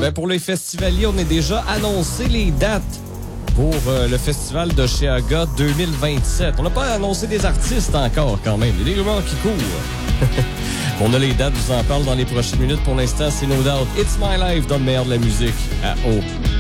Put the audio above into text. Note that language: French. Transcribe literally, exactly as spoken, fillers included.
ben pour les festivaliers, on a déjà annoncé les dates pour euh, le festival de Cheaga deux mille vingt-sept. On n'a pas annoncé des artistes encore, quand même. Il y a des rumeurs qui courent. On a les dates, je vous en parle dans les prochaines minutes. Pour l'instant, c'est No Doubt It's My Life dans le meilleur de la musique à O.